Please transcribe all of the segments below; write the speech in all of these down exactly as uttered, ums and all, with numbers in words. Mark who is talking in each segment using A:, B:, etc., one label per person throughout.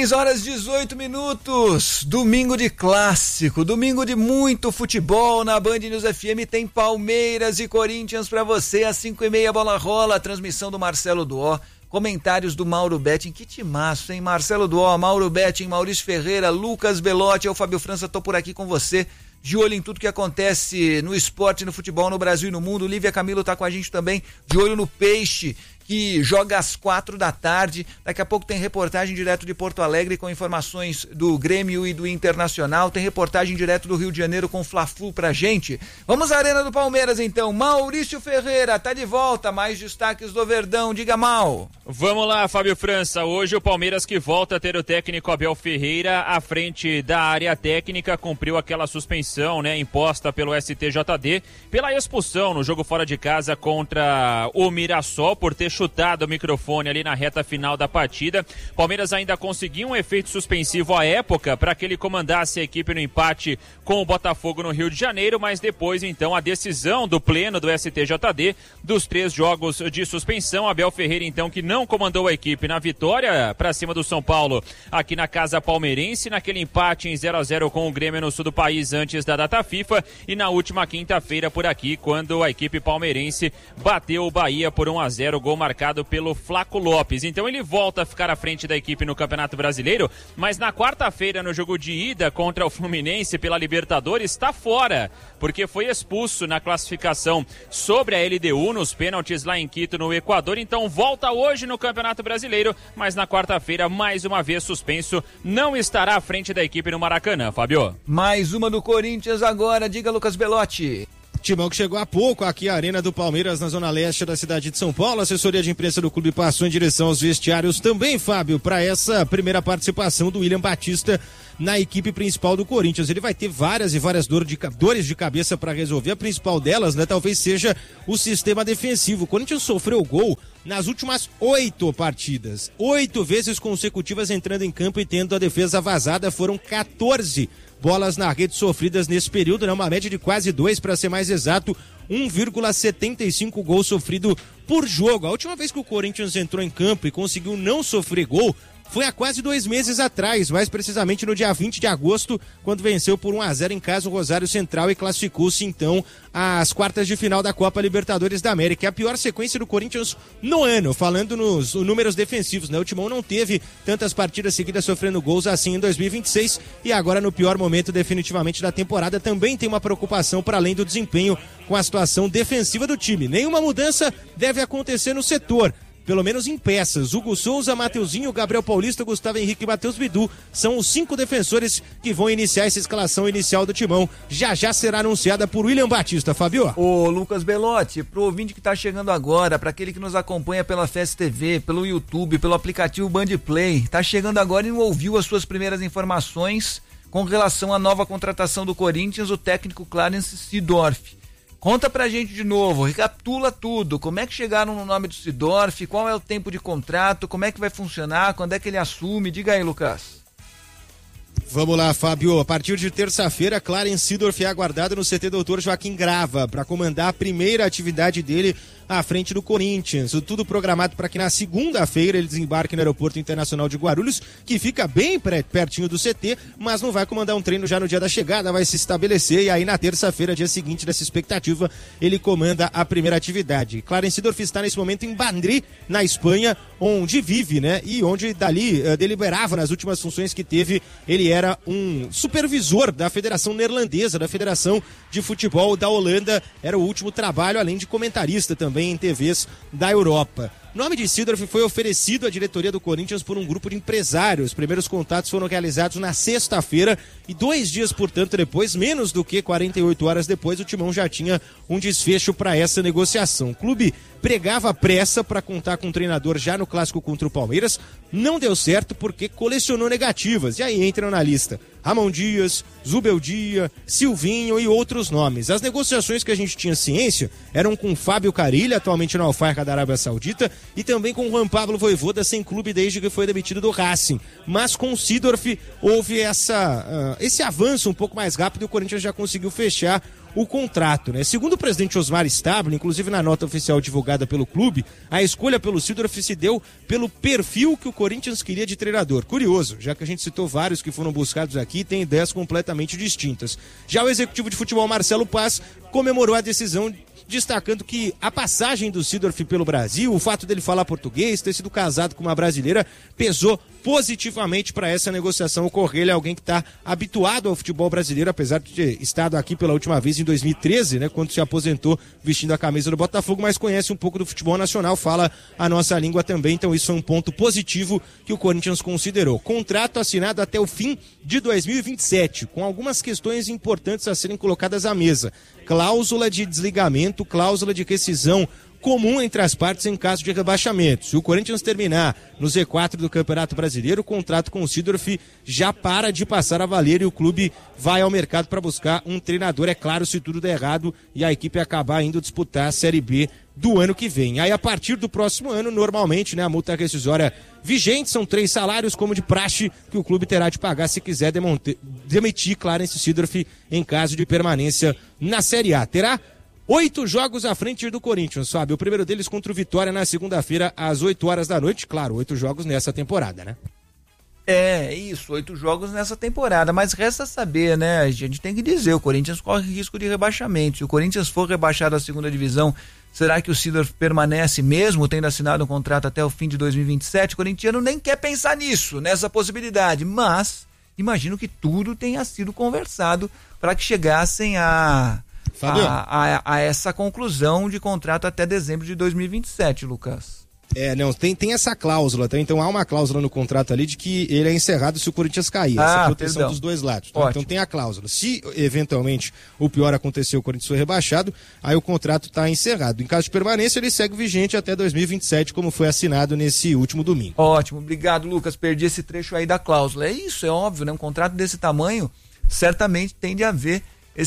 A: seis horas e dezoito minutos, domingo de clássico, domingo de muito futebol. Na Band News F M tem Palmeiras e Corinthians pra você, às cinco e meia bola rola, a transmissão do Marcelo Duó, comentários do Mauro Betting, que timaço, hein? Marcelo Duó, Mauro Betting, Maurício Ferreira, Lucas Belotti, eu, Fábio França, tô por aqui com você, de olho em tudo que acontece no esporte, no futebol, no Brasil e no mundo. Lívia Camilo tá com a gente também, de olho no Peixe, que joga às quatro da tarde. Daqui a pouco tem reportagem direto de Porto Alegre com informações do Grêmio e do Internacional. Tem reportagem direto do Rio de Janeiro com Fla-Flu pra gente. Vamos à Arena do Palmeiras então. Maurício Ferreira tá de volta. Mais destaques do Verdão. Diga, Mal.
B: Vamos lá, Fábio França. Hoje o Palmeiras, que volta a ter o técnico Abel Ferreira à frente da área técnica, cumpriu aquela suspensão, né, imposta pelo S T J D pela expulsão no jogo fora de casa contra o Mirassol por ter chutado o microfone ali na reta final da partida. Palmeiras ainda conseguiu um efeito suspensivo à época para que ele comandasse a equipe no empate com o Botafogo no Rio de Janeiro, mas depois então a decisão do pleno do S T J D dos três jogos de suspensão. Abel Ferreira então, que não comandou a equipe na vitória para cima do São Paulo aqui na casa palmeirense, naquele empate em zero a zero com o Grêmio no sul do país antes da data FIFA, e na última quinta-feira por aqui, quando a equipe palmeirense bateu o Bahia por um a zero, gol marcado pelo Flaco Lopes. Então ele volta a ficar à frente da equipe no Campeonato Brasileiro, mas na quarta-feira, no jogo de ida contra o Fluminense pela Libertadores, está fora, porque foi expulso na classificação sobre a L D U nos pênaltis lá em Quito, no Equador. Então volta hoje no Campeonato Brasileiro, mas na quarta-feira, mais uma vez suspenso, não estará à frente da equipe no Maracanã, Fábio.
A: Mais uma do Corinthians agora, diga, Lucas Belotti.
C: Timão que chegou há pouco aqui à Arena do Palmeiras, na zona leste da cidade de São Paulo. A assessoria de imprensa do clube passou em direção aos vestiários também, Fábio, para essa primeira participação do William Batista na equipe principal do Corinthians. Ele vai ter várias e várias dor de, dores de cabeça para resolver. A principal delas, né, talvez seja o sistema defensivo. O Corinthians sofreu gol nas últimas oito partidas. Oito vezes consecutivas entrando em campo e tendo a defesa vazada. Foram quatorze bolas na rede sofridas nesse período, né? Uma média de quase dois, para ser mais exato, um vírgula setenta e cinco gols sofrido por jogo. A última vez que o Corinthians entrou em campo e conseguiu não sofrer gol foi há quase dois meses atrás, mais precisamente no dia vinte de agosto, quando venceu por um a zero em casa o Rosário Central e classificou-se então às quartas de final da Copa Libertadores da América. É a pior sequência do Corinthians no ano, falando nos números defensivos, né? O Timão não teve tantas partidas seguidas sofrendo gols assim em dois mil e vinte e seis, e agora no pior momento definitivamente da temporada também tem uma preocupação para além do desempenho com a situação defensiva do time. Nenhuma mudança deve acontecer no setor, pelo menos em peças. Hugo Souza, Mateuzinho, Gabriel Paulista, Gustavo Henrique e Matheus Bidu são os cinco defensores que vão iniciar essa escalação inicial do Timão. Já já será anunciada por William Batista, Fabio.
A: Ô Lucas Belotti, pro ouvinte que tá chegando agora, para aquele que nos acompanha pela F E S T V, pelo YouTube, pelo aplicativo Band Play, tá chegando agora e não ouviu as suas primeiras informações com relação à nova contratação do Corinthians, o técnico Clarence Seedorf. Conta pra gente de novo, recapitula tudo, como é que chegaram no nome do Seedorf, qual é o tempo de contrato, como é que vai funcionar, quando é que ele assume, diga aí, Lucas.
C: Vamos lá, Fábio. A partir de terça-feira, Clarence Seedorf é aguardado no C T Doutor Joaquim Grava para comandar a primeira atividade dele à frente do Corinthians. Tudo programado para que na segunda-feira ele desembarque no Aeroporto Internacional de Guarulhos, que fica bem pertinho do C T, mas não vai comandar um treino já no dia da chegada, vai se estabelecer, e aí na terça-feira, dia seguinte dessa expectativa, ele comanda a primeira atividade. Clarence Seedorf está nesse momento em Madrid, na Espanha, onde vive, né? E onde dali uh, deliberava nas últimas funções que teve. Ele era um supervisor da Federação Neerlandesa, da Federação de Futebol da Holanda. Era o último trabalho, além de comentarista também em T Vs da Europa. O nome de Seedorf foi oferecido à diretoria do Corinthians por um grupo de empresários. Os primeiros contatos foram realizados na sexta-feira e dois dias, portanto, depois, menos do que quarenta e oito horas depois, o Timão já tinha um desfecho para essa negociação. O clube pregava pressa para contar com o treinador já no clássico contra o Palmeiras. Não deu certo porque colecionou negativas. E aí entram na lista Ramon Dias, Zubeldia, Silvinho e outros nomes. As negociações que a gente tinha ciência eram com Fábio Carilli, atualmente no Al-Fahd da Arábia Saudita, e também com Juan Pablo Vojvoda, sem clube desde que foi demitido do Racing. Mas com o Seedorf houve essa, uh, esse avanço um pouco mais rápido e o Corinthians já conseguiu fechar o contrato, né? Segundo o presidente Osmar Stabile, inclusive na nota oficial divulgada pelo clube, a escolha pelo Seedorf se deu pelo perfil que o Corinthians queria de treinador. Curioso, já que a gente citou vários que foram buscados aqui, tem ideias completamente distintas. Já o executivo de futebol Marcelo Paz comemorou a decisão, destacando que a passagem do Seedorf pelo Brasil, o fato dele falar português, ter sido casado com uma brasileira, pesou positivamente para essa negociação ocorrer. Ele é alguém que está habituado ao futebol brasileiro, apesar de ter estado aqui pela última vez em dois mil e treze, né, quando se aposentou vestindo a camisa do Botafogo, mas conhece um pouco do futebol nacional, fala a nossa língua também, então isso foi um ponto positivo que o Corinthians considerou. Contrato assinado até o fim de dois mil e vinte e sete, com algumas questões importantes a serem colocadas à mesa. Cláusula de desligamento, cláusula de rescisão comum entre as partes em caso de rebaixamento. Se o Corinthians terminar no Z quatro do Campeonato Brasileiro, o contrato com o Seedorf já para de passar a valer e o clube vai ao mercado para buscar um treinador, é claro, se tudo der errado e a equipe acabar indo disputar a Série B do ano que vem. Aí a partir do próximo ano, normalmente, né, a multa rescisória vigente são três salários, como de praxe, que o clube terá de pagar se quiser demonte, demitir Clarence Seedorf em caso de permanência na Série A. Terá oito jogos à frente do Corinthians, sabe? O primeiro deles contra o Vitória na segunda-feira, às oito horas da noite. Claro, oito jogos nessa temporada, né?
A: É, isso, oito jogos nessa temporada, mas resta saber, né? A gente tem que dizer, o Corinthians corre risco de rebaixamento. Se o Corinthians for rebaixado à segunda divisão, será que o Seedorf permanece mesmo, tendo assinado um contrato até o fim de dois mil e vinte e sete? O corintiano nem quer pensar nisso, nessa possibilidade, mas imagino que tudo tenha sido conversado para que chegassem a... A, a, a essa conclusão de contrato até dezembro de dois mil e vinte e sete, Lucas.
C: É, não, tem, tem essa cláusula, tá? Então há uma cláusula no contrato ali de que ele é encerrado se o Corinthians cair,
A: ah,
C: essa proteção
A: perdão.
C: dos dois lados. Tá? Então tem a cláusula. Se eventualmente o pior acontecer, o Corinthians foi rebaixado, aí o contrato está encerrado. Em caso de permanência, ele segue vigente até dois mil e vinte e sete, como foi assinado nesse último domingo.
A: Ótimo, obrigado, Lucas. Perdi esse trecho aí da cláusula. É isso, é óbvio, né? Um contrato desse tamanho certamente tem de haver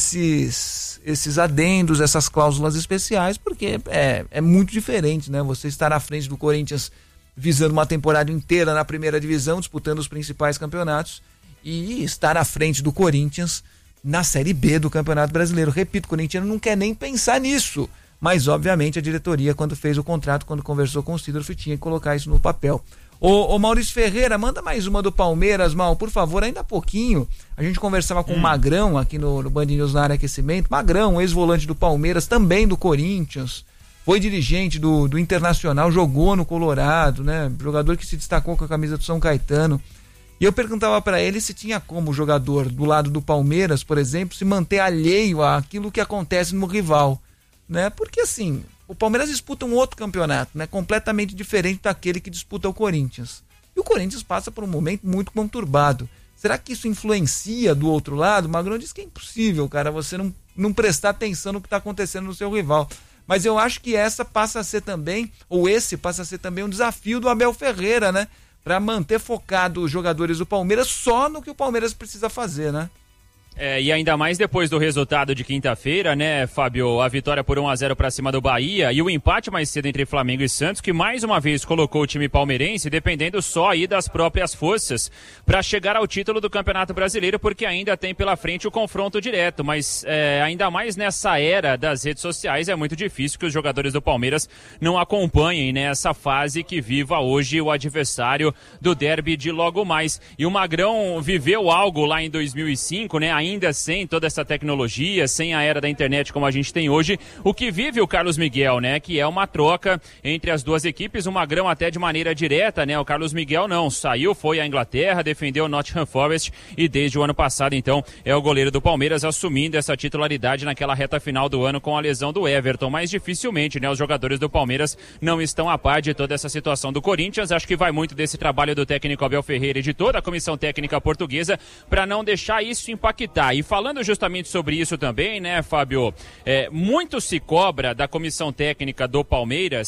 A: esses, esses adendos, essas cláusulas especiais, porque é, é muito diferente, né? Você estar à frente do Corinthians visando uma temporada inteira na primeira divisão, disputando os principais campeonatos, e estar à frente do Corinthians na Série B do Campeonato Brasileiro. Repito, o corintiano não quer nem pensar nisso, mas obviamente a diretoria, quando fez o contrato, quando conversou com o Seedorf, tinha que colocar isso no papel. Ô, ô Maurício Ferreira, manda mais uma do Palmeiras, Mal, por favor, ainda há pouquinho. A gente conversava com hum. o Magrão aqui no, no Band News na área aquecimento. Magrão, ex-volante do Palmeiras, também do Corinthians. Foi dirigente do, do Internacional, jogou no Colorado, né? Jogador que se destacou com a camisa do São Caetano. E eu perguntava para ele se tinha como o jogador do lado do Palmeiras, por exemplo, se manter alheio àquilo que acontece no rival, né? Porque assim, o Palmeiras disputa um outro campeonato, né? Completamente diferente daquele que disputa o Corinthians. E o Corinthians passa por um momento muito conturbado. Será que isso influencia do outro lado? O Magrão diz que é impossível, cara, você não, não prestar atenção no que está acontecendo no seu rival. Mas eu acho que essa passa a ser também, ou esse passa a ser também um desafio do Abel Ferreira, né? Para manter focado os jogadores do Palmeiras só no que o Palmeiras precisa fazer, né?
B: É, e ainda mais depois do resultado de quinta-feira, né, Fábio? A vitória por um a zero para cima do Bahia e o empate mais cedo entre Flamengo e Santos, que mais uma vez colocou o time palmeirense dependendo só aí das próprias forças para chegar ao título do Campeonato Brasileiro, porque ainda tem pela frente o confronto direto. Mas é, ainda mais nessa era das redes sociais, é muito difícil que os jogadores do Palmeiras não acompanhem, né, essa fase que viva hoje o adversário do derby de logo mais. E o Magrão viveu algo lá em dois mil e cinco, né? Ainda sem toda essa tecnologia, sem a era da internet como a gente tem hoje, o que vive o Carlos Miguel, né? Que é uma troca entre as duas equipes, o Magrão até de maneira direta, né? O Carlos Miguel não, saiu, foi à Inglaterra, defendeu o Nottingham Forest e desde o ano passado, então, é o goleiro do Palmeiras assumindo essa titularidade naquela reta final do ano com a lesão do Everton, mas dificilmente, né? Os jogadores do Palmeiras não estão a par de toda essa situação do Corinthians. Acho que vai muito desse trabalho do técnico Abel Ferreira e de toda a comissão técnica portuguesa para não deixar isso impactar. E falando justamente sobre isso também, né, Fábio, é, muito se cobra da comissão técnica do Palmeiras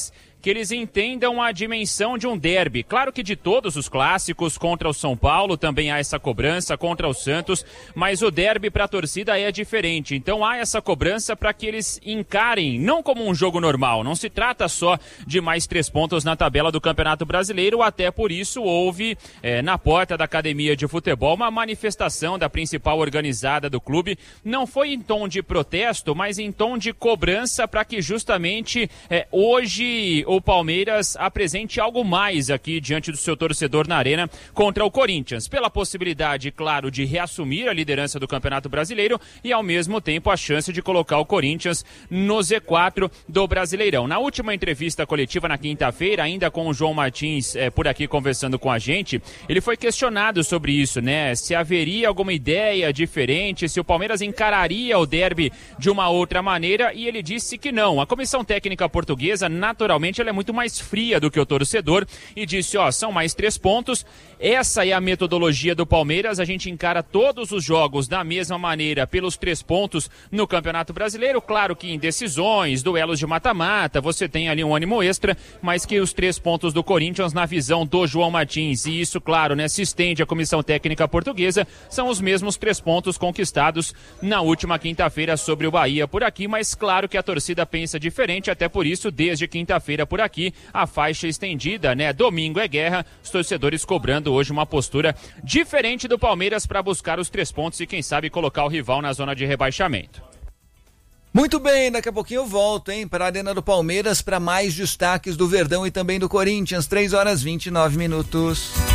B: que eles entendam a dimensão de um derby. Claro que de todos os clássicos, contra o São Paulo também há essa cobrança, contra o Santos, mas o derby para a torcida é diferente. Então há essa cobrança para que eles encarem, não como um jogo normal, não se trata só de mais três pontos na tabela do Campeonato Brasileiro, até por isso houve é, na porta da academia de futebol uma manifestação da principal organizada do clube. Não foi em tom de protesto, mas em tom de cobrança para que justamente é, hoje o Palmeiras apresente algo mais aqui diante do seu torcedor na Arena contra o Corinthians, pela possibilidade, claro, de reassumir a liderança do Campeonato Brasileiro e ao mesmo tempo a chance de colocar o Corinthians no Z quatro do Brasileirão. Na última entrevista coletiva na quinta-feira, ainda com o João Martins é, por aqui conversando com a gente, ele foi questionado sobre isso, né? Se haveria alguma ideia diferente, se o Palmeiras encararia o derby de uma outra maneira, e ele disse que não. A comissão técnica portuguesa, naturalmente, ela é muito mais fria do que o torcedor e disse, ó, são mais três pontos, essa é a metodologia do Palmeiras, a gente encara todos os jogos da mesma maneira pelos três pontos no Campeonato Brasileiro, claro que em decisões, duelos de mata-mata, você tem ali um ânimo extra, mas que os três pontos do Corinthians, na visão do João Martins, e isso, claro, né, se estende à comissão técnica portuguesa, são os mesmos três pontos conquistados na última quinta-feira sobre o Bahia por aqui, mas claro que a torcida pensa diferente, até por isso, desde quinta-feira por aqui, a faixa estendida, né, domingo é guerra, os torcedores cobrando hoje uma postura diferente do Palmeiras para buscar os três pontos e quem sabe colocar o rival na zona de rebaixamento.
A: Muito bem, daqui a pouquinho eu volto, hein, para a Arena do Palmeiras para mais destaques do Verdão e também do Corinthians, três horas e vinte e nove minutos.